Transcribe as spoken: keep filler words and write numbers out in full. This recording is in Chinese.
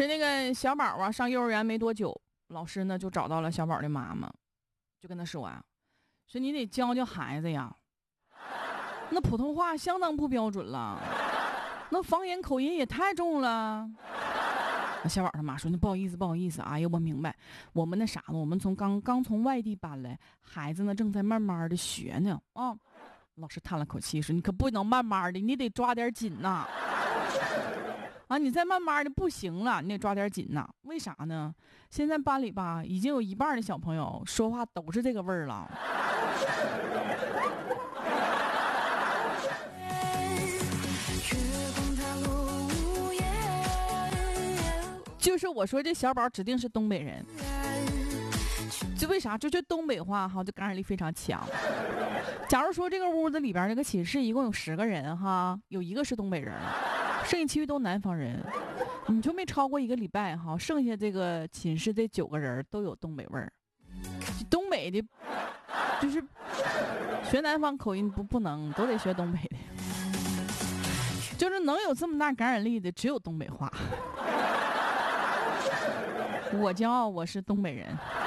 说那个小宝啊，上幼儿园没多久，老师呢就找到了小宝的妈妈，就跟他说啊，说你得教教孩子呀，那普通话相当不标准了，那方言口音也太重了。小宝他妈说：“那不好意思，不好意思，哎呀，我明白，我们那啥呢？我们从刚刚从外地搬来，孩子呢正在慢慢的学呢。啊，老师叹了口气说：你可不能慢慢的，你得抓点紧呐。啊，你再慢慢的不行了，你得抓点紧呐。为啥呢？现在班里吧，已经有一半的小朋友说话都是这个味儿了。”就是我说这小宝指定是东北人，就为啥？就这东北话哈，就感染力非常强。假如说这个屋子里边这个寝室一共有十个人哈，有一个是东北人了，剩下其余都南方人，你就没超过一个礼拜哈，剩下这个寝室这九个人都有东北味儿。东北的，就是学南方口音不不能，都得学东北的。就是能有这么大感染力的，只有东北话。我骄傲，我是东北人。